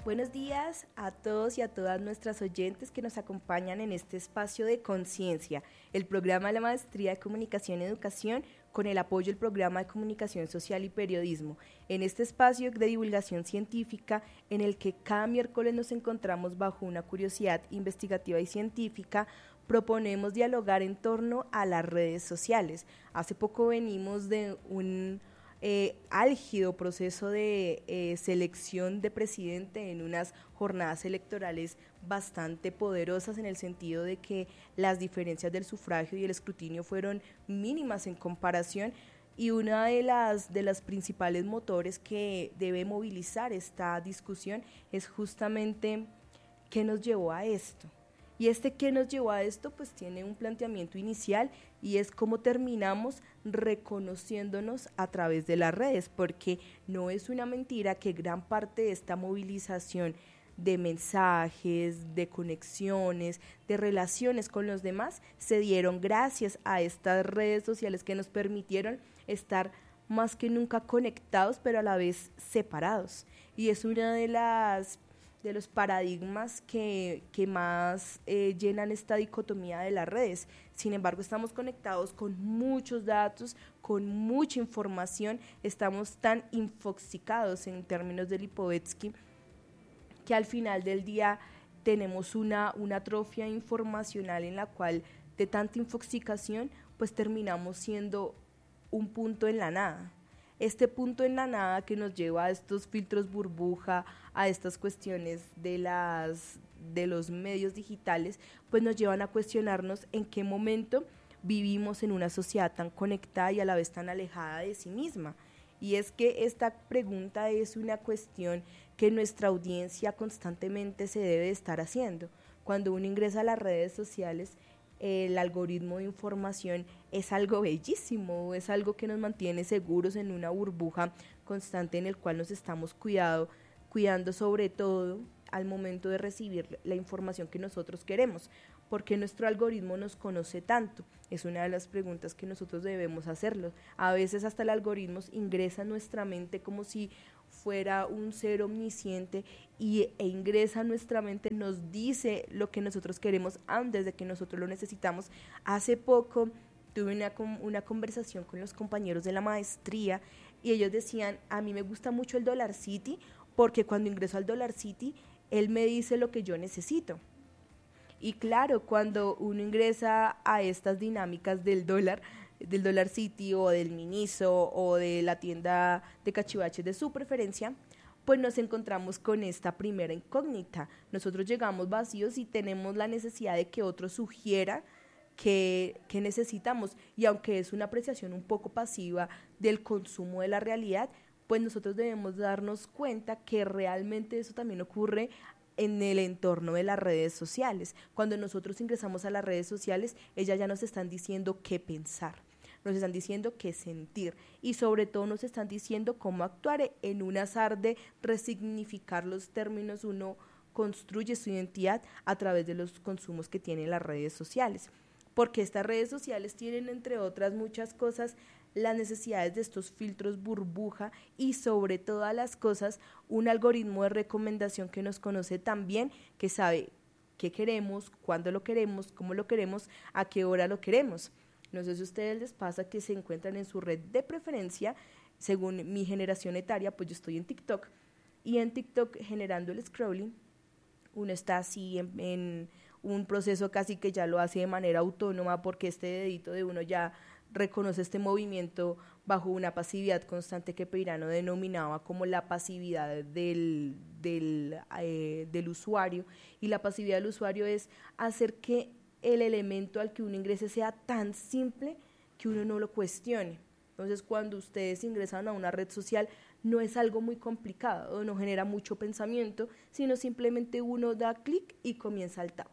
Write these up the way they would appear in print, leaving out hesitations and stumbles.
Buenos días a todos y a todas nuestras oyentes que nos acompañan en este espacio de conciencia, el programa de la Maestría de Comunicación y Educación con el apoyo del Programa de Comunicación Social y Periodismo. En este espacio de divulgación científica en el que cada miércoles nos encontramos bajo una curiosidad investigativa y científica, proponemos dialogar en torno a las redes sociales. Hace poco venimos de un álgido proceso de selección de presidente en unas jornadas electorales bastante poderosas en el sentido de que las diferencias del sufragio y el escrutinio fueron mínimas en comparación, y una de las principales motores que debe movilizar esta discusión es justamente qué nos llevó a esto. Y qué nos llevó a esto pues tiene un planteamiento inicial, y es cómo terminamos reconociéndonos a través de las redes, porque no es una mentira que gran parte de esta movilización de mensajes, de conexiones, de relaciones con los demás se dieron gracias a estas redes sociales que nos permitieron estar más que nunca conectados, pero a la vez separados. Y es una de los paradigmas que más llenan esta dicotomía de las redes. Sin embargo, estamos conectados con muchos datos, con mucha información, estamos tan infoxicados en términos de Lipovetsky, que al final del día tenemos una atrofia informacional en la cual de tanta infoxicación pues terminamos siendo un punto en la nada. Este punto en la nada que nos lleva a estos filtros burbuja, a estas cuestiones de los medios digitales, pues nos llevan a cuestionarnos en qué momento vivimos en una sociedad tan conectada y a la vez tan alejada de sí misma. Y es que esta pregunta es una cuestión que nuestra audiencia constantemente se debe estar haciendo. Cuando uno ingresa a las redes sociales, el algoritmo de información es algo bellísimo, es algo que nos mantiene seguros en una burbuja constante en el cual nos estamos cuidando sobre todo al momento de recibir la información que nosotros queremos. ¿Por qué nuestro algoritmo nos conoce tanto? Es una de las preguntas que nosotros debemos hacerlo. A veces hasta el algoritmo ingresa en nuestra mente como si fuera un ser omnisciente e ingresa a nuestra mente, nos dice lo que nosotros queremos antes de que nosotros lo necesitamos. Hace poco tuve una conversación con los compañeros de la maestría y ellos decían, a mí me gusta mucho el Dollar City porque cuando ingreso al Dollar City, él me dice lo que yo necesito. Y claro, cuando uno ingresa a estas dinámicas del Dollar City o del Miniso o de la tienda de cachivaches de su preferencia, pues nos encontramos con esta primera incógnita. Nosotros llegamos vacíos y tenemos la necesidad de que otro sugiera que necesitamos, y aunque es una apreciación un poco pasiva del consumo de la realidad, pues nosotros debemos darnos cuenta que realmente eso también ocurre en el entorno de las redes sociales. Cuando nosotros ingresamos a las redes sociales, ellas ya nos están diciendo qué pensar, nos están diciendo qué sentir, y sobre todo nos están diciendo cómo actuar en un azar de resignificar los términos. Uno construye su identidad a través de los consumos que tienen las redes sociales, porque estas redes sociales tienen, entre otras muchas cosas, las necesidades de estos filtros burbuja y sobre todas las cosas un algoritmo de recomendación que nos conoce tan bien, que sabe qué queremos, cuándo lo queremos, cómo lo queremos, a qué hora lo queremos. No sé si a ustedes les pasa que se encuentran en su red de preferencia. Según mi generación etaria, pues yo estoy en TikTok, y en TikTok, generando el scrolling, uno está así en un proceso casi que ya lo hace de manera autónoma, porque este dedito de uno ya reconoce este movimiento bajo una pasividad constante que Peirano denominaba como la pasividad del usuario. Y la pasividad del usuario es hacer que el elemento al que uno ingrese sea tan simple que uno no lo cuestione. Entonces, cuando ustedes ingresan a una red social, no es algo muy complicado, no genera mucho pensamiento, sino simplemente uno da clic y comienza el tap.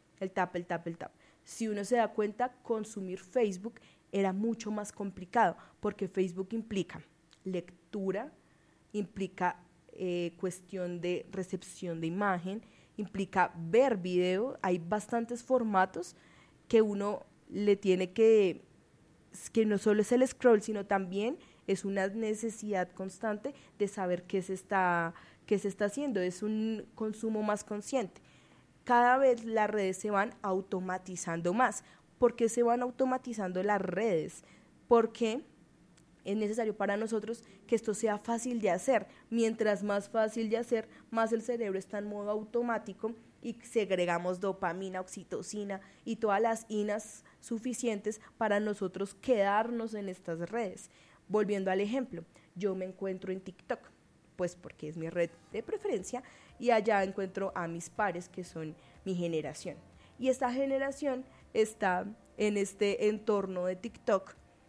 Si uno se da cuenta, consumir Facebook era mucho más complicado, porque Facebook implica lectura, implica cuestión de recepción de imagen, implica ver video. Hay bastantes formatos que uno le tiene que no solo es el scroll, sino también es una necesidad constante de saber qué se está haciendo, es un consumo más consciente. Cada vez las redes se van automatizando más. ¿Por qué se van automatizando las redes? Porque es necesario para nosotros que esto sea fácil de hacer. Mientras más fácil de hacer, más el cerebro está en modo automático y segregamos dopamina, oxitocina y todas las inas suficientes para nosotros quedarnos en estas redes. Volviendo al ejemplo, yo me encuentro en TikTok, pues porque es mi red de preferencia, y allá encuentro a mis pares que son mi generación. Y esta generación está en este entorno de TikTok,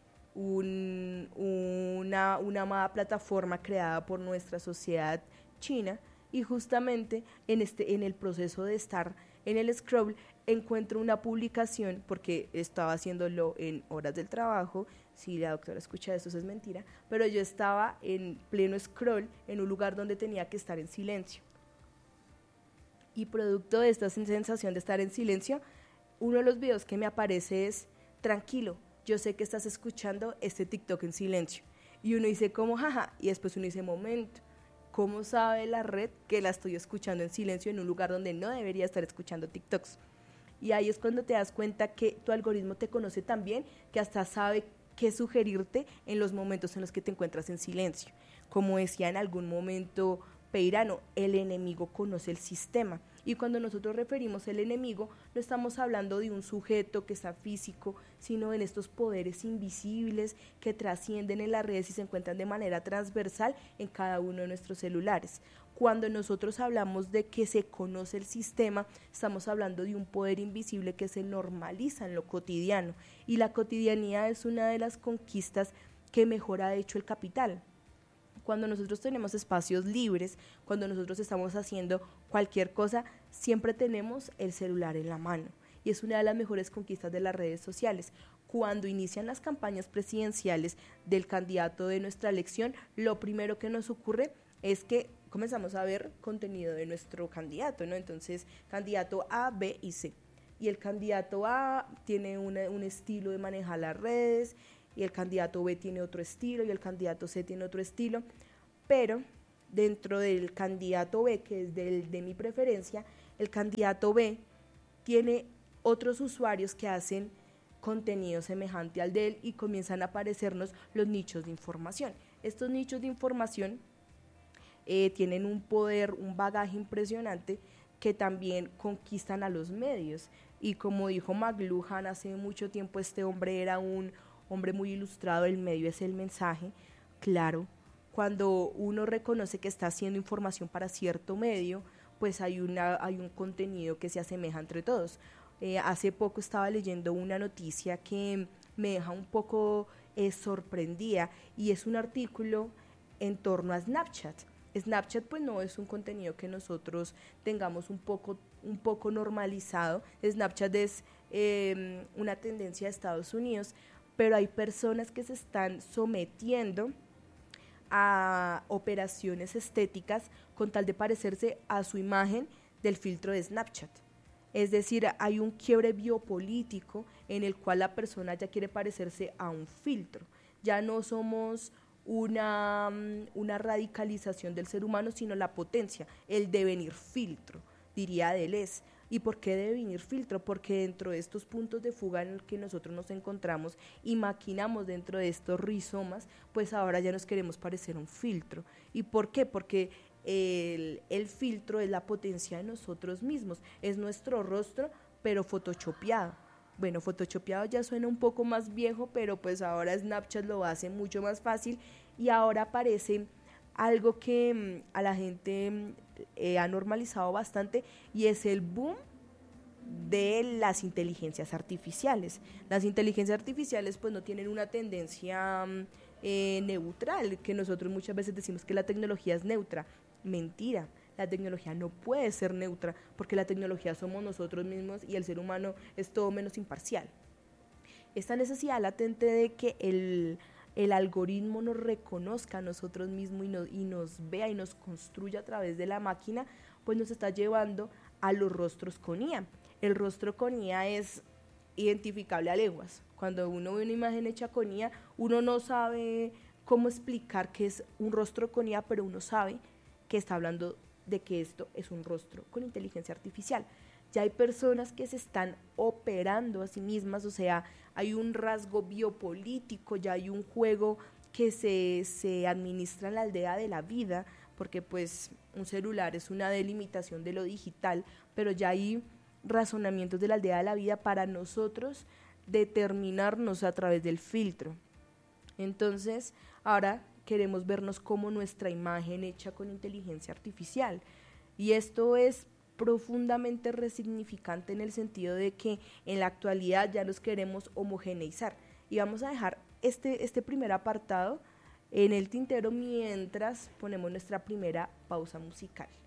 una amada plataforma creada por nuestra sociedad china, y justamente en el proceso de estar en el scroll encuentro una publicación, porque estaba haciéndolo en horas del trabajo. Si la doctora escucha eso es mentira, pero yo estaba en pleno scroll en un lugar donde tenía que estar en silencio, y producto de esta sensación de estar en silencio, uno de los videos que me aparece es: tranquilo, yo sé que estás escuchando este TikTok en silencio. Y uno dice como jaja, y después uno dice momento, ¿cómo sabe la red que la estoy escuchando en silencio en un lugar donde no debería estar escuchando TikToks? Y ahí es cuando te das cuenta que tu algoritmo te conoce tan bien que hasta sabe qué sugerirte en los momentos en los que te encuentras en silencio. Como decía en algún momento Peirano, el enemigo conoce el sistema. Y cuando nosotros referimos el enemigo, no estamos hablando de un sujeto que está físico, sino en estos poderes invisibles que trascienden en las redes y se encuentran de manera transversal en cada uno de nuestros celulares. Cuando nosotros hablamos de que se conoce el sistema, estamos hablando de un poder invisible que se normaliza en lo cotidiano. Y la cotidianidad es una de las conquistas que mejor ha hecho el capital. Cuando nosotros tenemos espacios libres, cuando nosotros estamos haciendo cualquier cosa, siempre tenemos el celular en la mano. Y es una de las mejores conquistas de las redes sociales. Cuando inician las campañas presidenciales del candidato de nuestra elección, lo primero que nos ocurre es que comenzamos a ver contenido de nuestro candidato, ¿no? Entonces, candidato A, B y C. Y el candidato A tiene un estilo de manejar las redes, y el candidato B tiene otro estilo, y el candidato C tiene otro estilo, pero dentro del candidato B, que es de mi preferencia, el candidato B tiene otros usuarios que hacen contenido semejante al de él y comienzan a aparecernos los nichos de información. Estos nichos de información tienen un poder, un bagaje impresionante que también conquistan a los medios. Y como dijo McLuhan hace mucho tiempo, este hombre era un hombre muy ilustrado: el medio es el mensaje. Claro, cuando uno reconoce que está haciendo información para cierto medio, pues hay un contenido que se asemeja entre todos. Hace poco estaba leyendo una noticia que me deja un poco sorprendida, y es un artículo en torno a Snapchat. Snapchat pues no es un contenido que nosotros tengamos un poco normalizado. Snapchat es una tendencia de Estados Unidos, pero hay personas que se están sometiendo a operaciones estéticas con tal de parecerse a su imagen del filtro de Snapchat. Es decir, hay un quiebre biopolítico en el cual la persona ya quiere parecerse a un filtro. Ya no somos una radicalización del ser humano, sino la potencia, el devenir filtro, diría Deleuze. ¿Y por qué devenir filtro? Porque dentro de estos puntos de fuga en el que nosotros nos encontramos y maquinamos dentro de estos rizomas, pues ahora ya nos queremos parecer a un filtro. ¿Y por qué? Porque el filtro es la potencia de nosotros mismos, es nuestro rostro, pero photoshopeado. Bueno, photoshopeado ya suena un poco más viejo, pero pues ahora Snapchat lo hace mucho más fácil, y ahora aparece algo que a la gente ha normalizado bastante, y es el boom de las inteligencias artificiales. Las inteligencias artificiales pues no tienen una tendencia neutral, que nosotros muchas veces decimos que la tecnología es neutra. Mentira, la tecnología no puede ser neutra, porque la tecnología somos nosotros mismos y el ser humano es todo menos imparcial. Esta necesidad latente de que el algoritmo nos reconozca a nosotros mismos y nos vea y nos construya a través de la máquina, pues nos está llevando a los rostros con IA. El rostro con IA es identificable a leguas. Cuando uno ve una imagen hecha con IA, uno no sabe cómo explicar que es un rostro con IA, pero uno sabe que está hablando de que esto es un rostro con inteligencia artificial. Ya hay personas que se están operando a sí mismas, o sea, hay un rasgo biopolítico, ya hay un juego que se administra en la aldea de la vida, porque pues un celular es una delimitación de lo digital, pero ya hay razonamientos de la aldea de la vida para nosotros determinarnos a través del filtro. Entonces, ahora queremos vernos como nuestra imagen hecha con inteligencia artificial. Y esto es profundamente resignificante en el sentido de que en la actualidad ya nos queremos homogeneizar. Y vamos a dejar este primer apartado en el tintero mientras ponemos nuestra primera pausa musical.